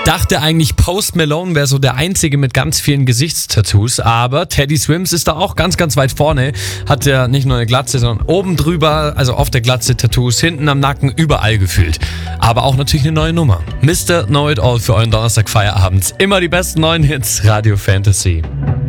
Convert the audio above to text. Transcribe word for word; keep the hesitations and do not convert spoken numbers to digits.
Dachte eigentlich, Post Malone wäre so der Einzige mit ganz vielen Gesichtstattoos, aber Teddy Swims ist da auch ganz, ganz weit vorne. Hat ja nicht nur eine Glatze, sondern oben drüber, also auf der Glatze Tattoos, hinten am Nacken, überall gefühlt. Aber auch natürlich eine neue Nummer. Mister Know It All für euren Donnerstag Feierabend. Immer die besten neuen Hits, Radio Fantasy.